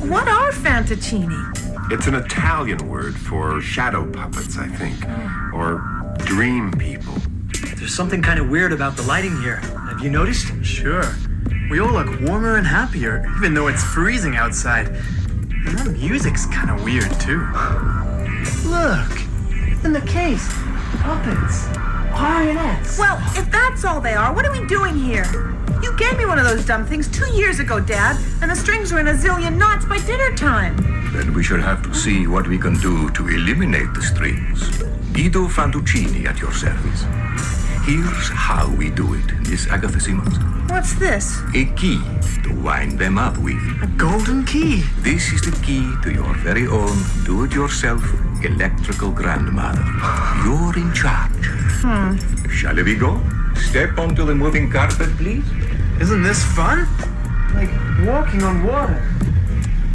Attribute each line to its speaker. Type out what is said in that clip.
Speaker 1: What are fantoccini?
Speaker 2: It's an Italian word for shadow puppets, I think. Or dream people.
Speaker 3: There's something kind of weird about the lighting here. Have you noticed?
Speaker 4: Sure. We all look warmer and happier, even though it's freezing outside. And the music's kind of weird, too. Look! In the case, puppets. Marionettes.
Speaker 1: Well, if that's all they are, what are we doing here? You gave me one of those dumb things 2 years ago, Dad, and the strings were in a zillion knots by dinner time.
Speaker 5: Then we shall have to see what we can do to eliminate the strings. Guido Fantuccini at your service. Here's how we do it, Miss Agatha Simmons.
Speaker 1: What's this?
Speaker 5: A key to wind them up with.
Speaker 4: A golden key.
Speaker 5: This is the key to your very own do-it-yourself electrical grandmother. You're in charge. Shall we go? Step onto the moving carpet, please.
Speaker 4: Isn't this fun? Like walking on water.